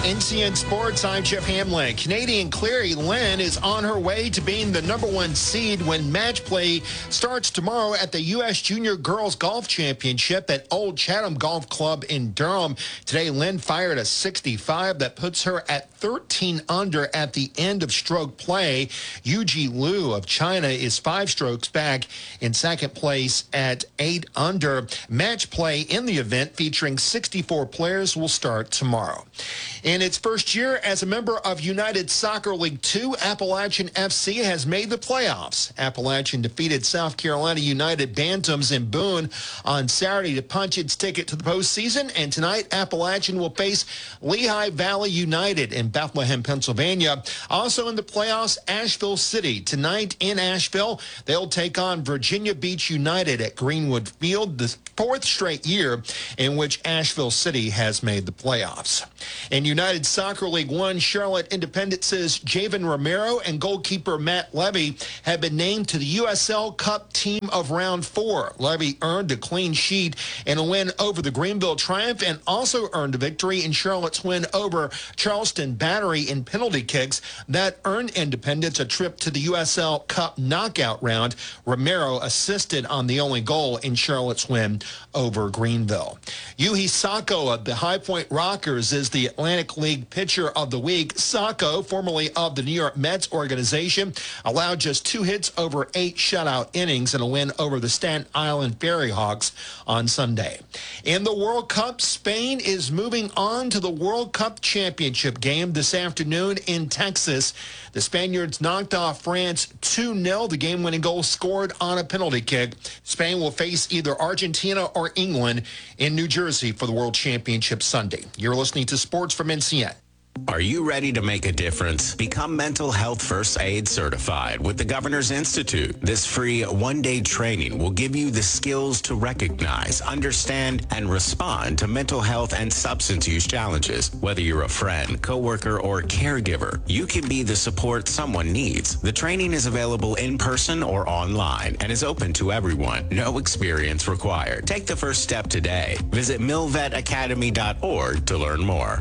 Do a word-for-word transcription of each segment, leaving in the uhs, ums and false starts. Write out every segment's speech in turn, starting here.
N C N Sports, I'm Jeff Hamlin. Canadian Clary Lynn is on her way to being the number one seed when match play starts tomorrow at the U S Junior Girls Golf Championship at Old Chatham Golf Club in Durham. Today, Lynn fired a sixty-five that puts her at thirteen under at the end of stroke play. Yuji Liu of China is five strokes back in second place at eight under. Match play in the event featuring sixty-four players will start tomorrow. In its first year as a member of United Soccer League Two, Appalachian F C has made the playoffs. Appalachian defeated South Carolina United Bantams in Boone on Saturday to punch its ticket to the postseason, and tonight Appalachian will face Lehigh Valley United in Bethlehem, Pennsylvania. Also in the playoffs, Asheville City. Tonight in Asheville, they'll take on Virginia Beach United at Greenwood Field, the fourth straight year in which Asheville City has made the playoffs. In United Soccer League One, Charlotte Independence's Javen Romero and goalkeeper Matt Levy have been named to the U S L Cup team of round four. Levy earned a clean sheet in a win over the Greenville Triumph and also earned a victory in Charlotte's win over Charleston Battery in penalty kicks. That earned Independence a trip to the U S L Cup knockout round. Romero assisted on the only goal in Charlotte's win over Greenville. Yuhi Sacco of the High Point Rockers is the Atlantic League Pitcher of the Week. Sacco, formerly of the New York Mets organization, allowed just two hits over eight shutout innings in a win over the Staten Island Ferry Hawks on Sunday. In the World Cup, Spain is moving on to the World Cup Championship game this afternoon in Texas. The Spaniards knocked off France two nil, the game-winning goal scored on a penalty kick. Spain will face either Argentina or England in New Jersey for the World Championship Sunday. You're listening to Sports from N C N. Are you ready to make a difference? Become Mental Health First Aid Certified with the Governor's Institute. This free one-day training will give you the skills to recognize, understand, and respond to mental health and substance use challenges. Whether you're a friend, coworker, or caregiver, you can be the support someone needs. The training is available in person or online and is open to everyone. No experience required. Take the first step today. Visit mil vet academy dot org to learn more.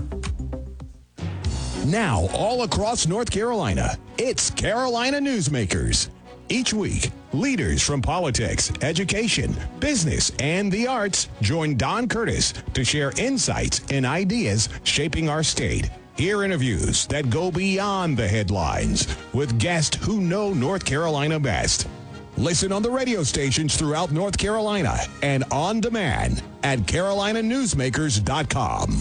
Now, all across North Carolina, it's Carolina Newsmakers. Each week, leaders from politics, education, business, and the arts join Don Curtis to share insights and ideas shaping our state. Hear interviews that go beyond the headlines with guests who know North Carolina best. Listen on the radio stations throughout North Carolina and on demand at carolina newsmakers dot com.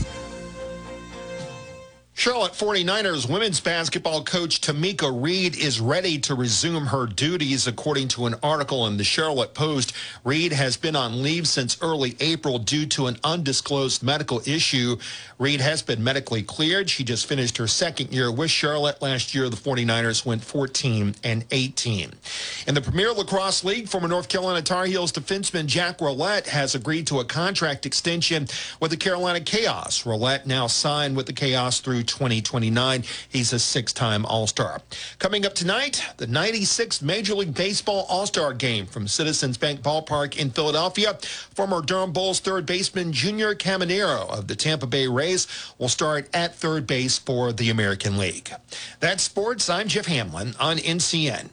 Charlotte forty-niners women's basketball coach Tamika Reed is ready to resume her duties, according to an article in the Charlotte Post. Reed has been on leave since early April due to an undisclosed medical issue. Reed has been medically cleared. She just finished her second year with Charlotte. Last year, the forty-niners went fourteen and eighteen. In the Premier Lacrosse League, former North Carolina Tar Heels defenseman Jack Roulette has agreed to a contract extension with the Carolina Chaos. Roulette now signed with the Chaos through twenty twenty-nine. He's a six-time All-Star. Coming up tonight, the ninety-sixth Major League Baseball All-Star Game from Citizens Bank Ballpark in Philadelphia. Former Durham Bulls third baseman Junior Caminero of the Tampa Bay Rays will start at third base for the American League. That's sports. I'm Jeff Hamlin on N C N.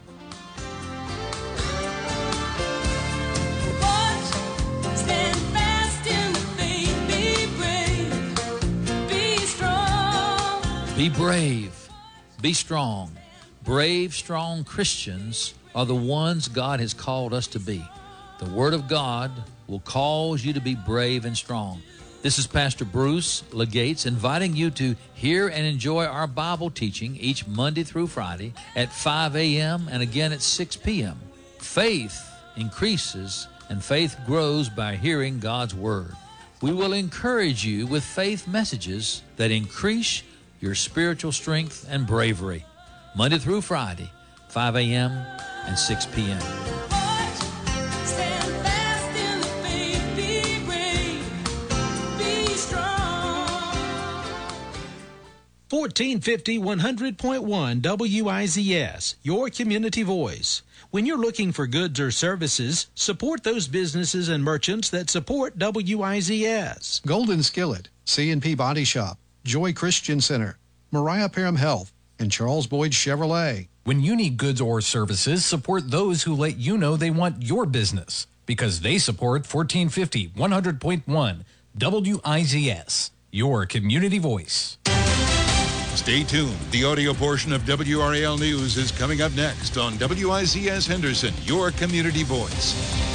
Be brave, be strong. Brave, strong Christians are the ones God has called us to be. The Word of God will cause you to be brave and strong. This is Pastor Bruce Legates inviting you to hear and enjoy our Bible teaching each Monday through Friday at five a.m. and again at six p.m. Faith increases and faith grows by hearing God's Word. We will encourage you with faith messages that increase your spiritual strength and bravery. Monday through Friday, five a.m. and six p.m. fourteen fifty, one hundred point one W I Z S, your community voice. When you're looking for goods or services, support those businesses and merchants that support W I Z S. Golden Skillet, C and P Body Shop, Joy Christian Center, Mariah Parham Health, and Charles Boyd Chevrolet. When you need goods or services, support those who let you know they want your business, because they support fourteen fifty, one hundred point one W I Z S, your community voice. Stay tuned. The audio portion of W R A L News is coming up next on W I Z S Henderson, your community voice.